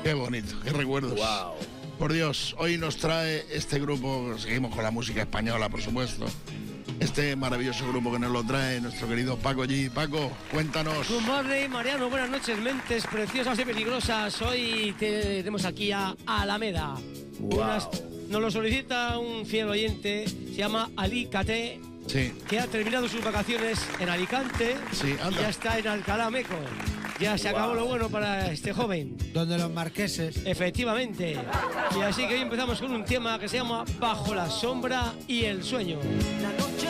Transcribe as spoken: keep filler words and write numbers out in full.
Qué bonito, qué recuerdos. Wow. Por Dios, hoy nos trae este grupo, seguimos con la música española, por supuesto. Este maravilloso grupo que nos lo trae nuestro querido Paco G. Paco, cuéntanos. Good morning, Mariano, buenas noches, mentes preciosas y peligrosas. Hoy tenemos aquí a Alameda. Wow. Unas, nos lo solicita un fiel oyente, se llama Ali Cate, Sí. que ha terminado sus vacaciones en Alicante Sí, anda. y ya está en Alcalá Meco. Ya se acabó Wow. lo bueno para este joven. Donde los marqueses. Efectivamente. Y así que hoy empezamos con un tema que se llama Bajo la sombra y el sueño. La noche